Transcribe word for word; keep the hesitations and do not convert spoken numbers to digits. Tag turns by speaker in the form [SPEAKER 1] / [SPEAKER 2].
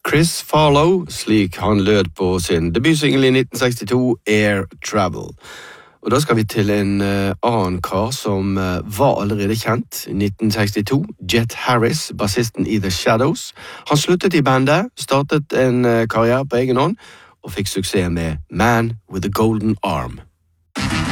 [SPEAKER 1] Chris Farlow, slik han lød på sin debutsingel i nitten sekstito, Air Travel. Og da skal vi til en uh, annen kar som uh, var allerede kjent i nitten sekstito, Jet Harris, bassisten i The Shadows. Han sluttet i bandet, startet en uh, karriere på egen hånd, og fikk suksess med Man with a Golden Arm.